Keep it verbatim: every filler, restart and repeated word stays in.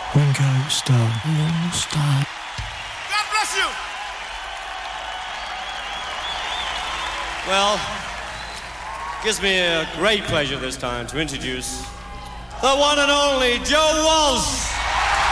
Ringo Starr. Ringo Starr. God bless you. Well, it gives me a great pleasure this time to introduce the one and only Joe Walsh.